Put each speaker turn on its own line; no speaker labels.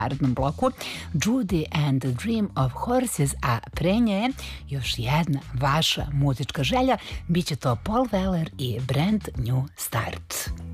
narodnom bloku Judy and the Dream of Horses, a pre nje je još jedna vaša muzička želja, bit će to Paul Weller i Brand New Start.